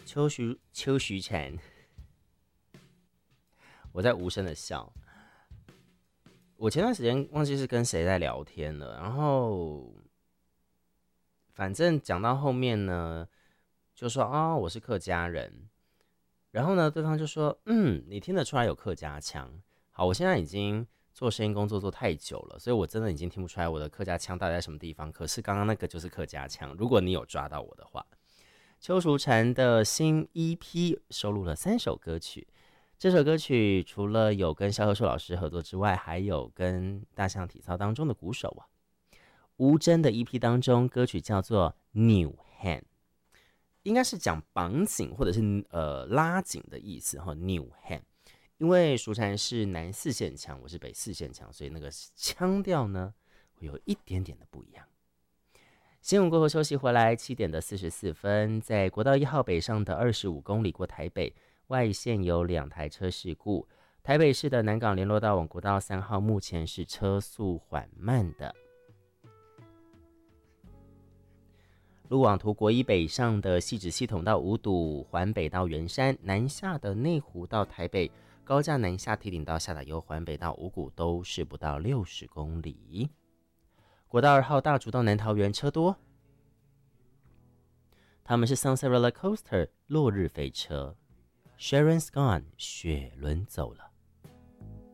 邱徐婵，我在无声的笑。我前段时间忘记是跟谁在聊天了，然后反正讲到后面呢，就说哦我是客家人，然后呢对方就说你听得出来有客家腔。好，我现在已经做声音工作做太久了，所以我真的已经听不出来我的客家腔到底在什么地方。可是刚刚那个就是客家腔，如果你有抓到我的话。邱淑婵的新 EP 收录了3首歌曲，这首歌曲除了有跟萧贺硕老师合作之外，还有跟大象体操当中的鼓手吴真的 EP 当中，歌曲叫做 New Hand， 应该是讲绑紧或者是拉紧的意思New Hand。因为淑婵是南4线腔，我是北4线腔，所以那个腔调呢会有一点点的不一样。新闻过后休息回来，7点的44分，在国道1号北上的25公里过台北，外线有2台车事故。台北市的南港联络道往国道3号目前是车速缓慢的。路网图国一北上的汐止系统到五堵，环北到圆山，南下的内湖到台北，高架南下提顶到下打油，环北到五股都是不到60公里。国道2号大竹到南桃园车多，他们是 Sunset Roller Coaster 落日飞车 Sharon's Gone 雪伦走了。